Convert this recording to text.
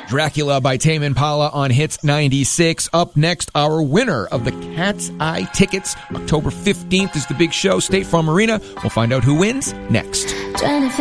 Dracula by Tame Impala on Hits 96. Up next, our winner of the Cat's Eye tickets. October 15th is the big show, State Farm Arena. We'll find out who wins next.